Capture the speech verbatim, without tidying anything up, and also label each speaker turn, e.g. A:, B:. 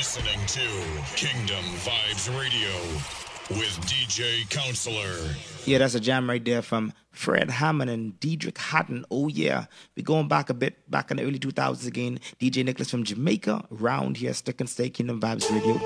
A: listening to Kingdom Vibes Radio with D J Counselor.
B: Yeah, that's a jam right there from Fred Hammond and Diedrich Haddon. Oh, yeah. We're going back a bit, back in the early two thousands again. D J Nicholas from Jamaica, round here, stick and stay, Kingdom Vibes Radio.